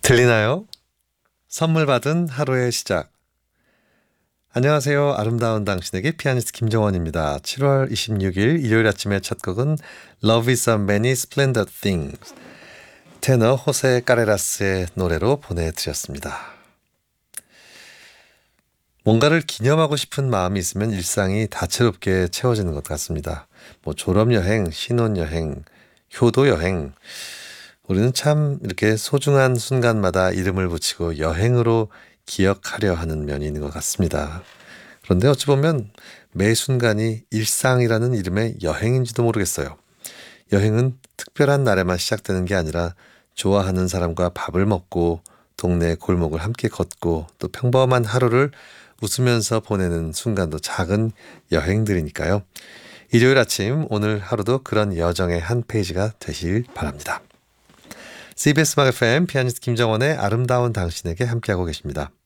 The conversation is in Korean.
들리나요? 선물 받은 하루의 시작. 안녕하세요. 아름다운 당신에게 피아니스트 김정원입니다. 7월 26일 일요일 아침의 첫 곡은 Love is a many splendid things. 테너 호세 까레라스의 노래로 보내드렸습니다. 뭔가를 기념하고 싶은 마음이 있으면 일상이 다채롭게 채워지는 것 같습니다. 졸업여행, 신혼여행, 효도여행. 우리는 참 이렇게 소중한 순간마다 이름을 붙이고 여행으로 기억하려 하는 면이 있는 것 같습니다. 그런데 어찌 보면 매 순간이 일상이라는 이름의 여행인지도 모르겠어요. 여행은 특별한 날에만 시작되는 게 아니라 좋아하는 사람과 밥을 먹고 동네 골목을 함께 걷고 또 평범한 하루를 웃으면서 보내는 순간도 작은 여행들이니까요. 일요일 아침 오늘 하루도 그런 여정의 한 페이지가 되실 바랍니다. CBS 음악 FM 피아니스트 김정원의 아름다운 당신에게 함께하고 계십니다.